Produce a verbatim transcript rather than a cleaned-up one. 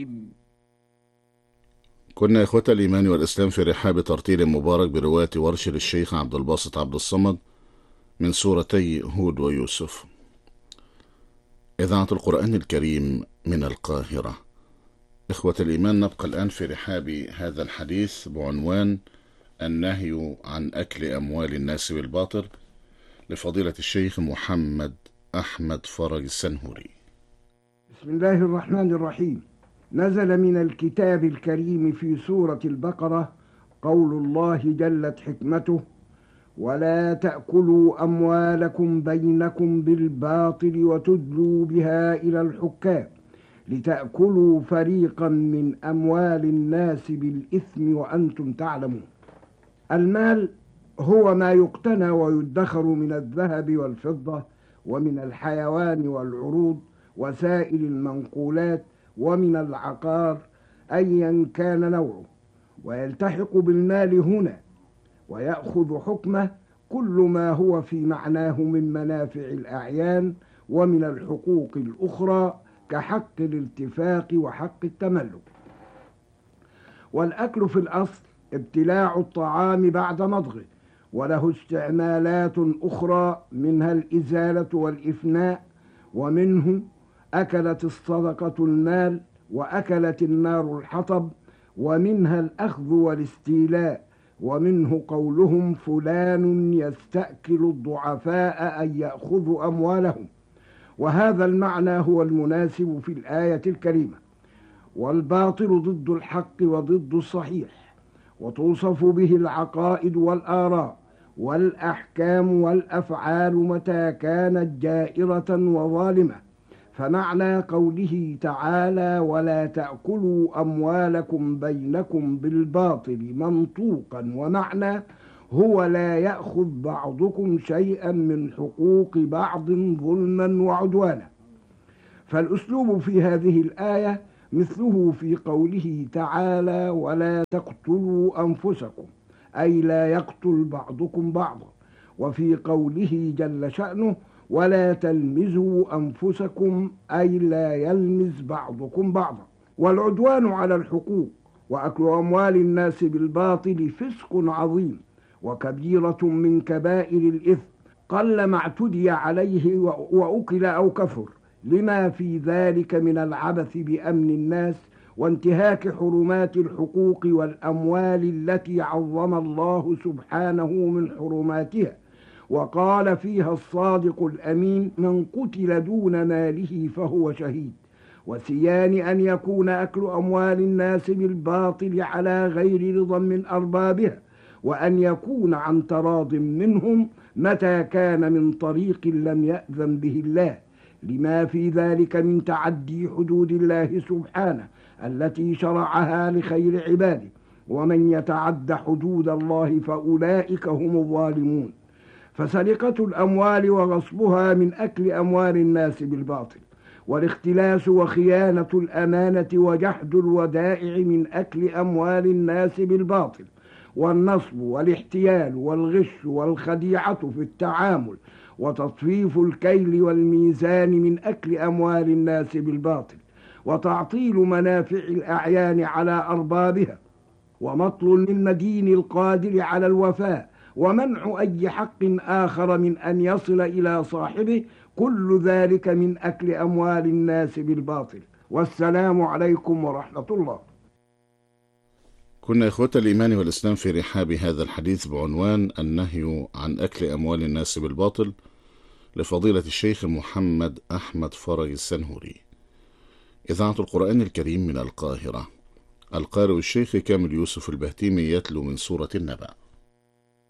كنا إخوة الإيمان والإسلام في رحاب ترتيل مبارك برواية ورش للشيخ عبد الباسط عبد الصمد من سورتي هود ويوسف. إذاعة القرآن الكريم من القاهرة. إخوة الإيمان، نبقى الآن في رحاب هذا الحديث بعنوان النهي عن أكل أموال الناس بالباطل لفضيلة الشيخ محمد أحمد فرج السنهوري. بسم الله الرحمن الرحيم. نزل من الكتاب الكريم في سورة البقرة قول الله جلت حكمته: ولا تأكلوا أموالكم بينكم بالباطل وتدلوا بها إلى الحكام لتأكلوا فريقا من أموال الناس بالإثم وأنتم تعلمون. المال هو ما يقتنى ويدخر من الذهب والفضة ومن الحيوان والعروض وسائر المنقولات ومن العقار أيا كان نوعه، ويلتحق بالمال هنا ويأخذ حكمه كل ما هو في معناه من منافع الأعيان ومن الحقوق الأخرى كحق الالتفاق وحق التملك. والأكل في الأصل ابتلاع الطعام بعد مضغه، وله استعمالات أخرى منها الإزالة والإفناء، ومنه أكلت الصدقة المال وأكلت النار الحطب، ومنها الأخذ والاستيلاء، ومنه قولهم فلان يستأكل الضعفاء أن يأخذ أموالهم، وهذا المعنى هو المناسب في الآية الكريمة. والباطل ضد الحق وضد الصحيح، وتوصف به العقائد والآراء والأحكام والأفعال متى كانت جائرة وظالمة. فمعنى قوله تعالى ولا تأكلوا أموالكم بينكم بالباطل منطوقا ومعنى هو لا يأخذ بعضكم شيئا من حقوق بعض ظلما وعدوانا. فالأسلوب في هذه الآية مثله في قوله تعالى ولا تقتلوا أنفسكم، أي لا يقتل بعضكم بعضا، وفي قوله جل شأنه ولا تلمزوا أنفسكم، أي لا يلمز بعضكم بعضا. والعدوان على الحقوق وأكل أموال الناس بالباطل فسق عظيم وكبيرة من كبائر الإثم، قل ما اعتدي عليه وأكل أو كفر، لما في ذلك من العبث بأمن الناس وانتهاك حرمات الحقوق والأموال التي عظم الله سبحانه من حرماتها، وقال فيها الصادق الأمين من قتل دون ماله فهو شهيد. وسيان أن يكون أكل أموال الناس بالباطل على غير رضا من أربابها، وأن يكون عن تراض منهم متى كان من طريق لم يأذن به الله، لما في ذلك من تعدي حدود الله سبحانه التي شرعها لخير عباده، ومن يتعد حدود الله فأولئك هم الظالمون. فسرقة الأموال وغصبها من أكل أموال الناس بالباطل، والاختلاس وخيانة الأمانة وجحد الودائع من أكل أموال الناس بالباطل، والنصب والاحتيال والغش والخديعة في التعامل وتطفيف الكيل والميزان من أكل أموال الناس بالباطل، وتعطيل منافع الأعيان على أربابها، ومطل للمدين القادر على الوفاء، ومنع أي حق آخر من أن يصل إلى صاحبه، كل ذلك من أكل أموال الناس بالباطل. والسلام عليكم ورحمة الله. كنا إخوة الإيمان والإسلام في رحاب هذا الحديث بعنوان النهي عن أكل أموال الناس بالباطل لفضيلة الشيخ محمد أحمد فرج السنهوري. إذاعة القرآن الكريم من القاهرة. القارئ الشيخ كامل يوسف البهتيمي يتلو من سورة النبأ.